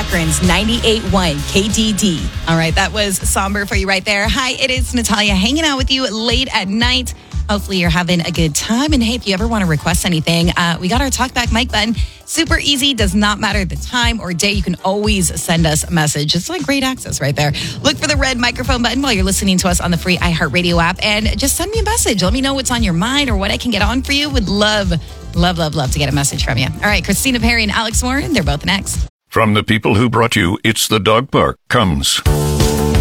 Akron's 98.1 KDD. All right, that was somber for you right there. Hi, it is Natalia hanging out with you late at night. Hopefully you're having a good time. And hey, if you ever want to request anything, we got our Talkback mic button. Super easy. Does not matter the time or day. You can always send us a message. It's like great access right there. Look for the red microphone button while you're listening to us on the free iHeartRadio app. And just send me a message. Let me know what's on your mind or what I can get on for you. Would love to get a message from you. All right, Christina Perry and Alex Warren, they're both next. From the people who brought you It's the Dog Park comes